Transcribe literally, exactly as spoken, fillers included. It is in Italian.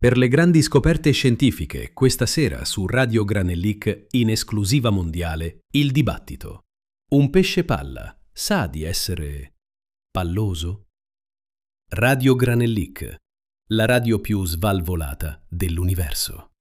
Per le grandi scoperte scientifiche, questa sera su Radio Granellic, in esclusiva mondiale, il dibattito. Un pesce palla sa di essere palloso? Radio Granellic, la radio più svalvolata dell'universo.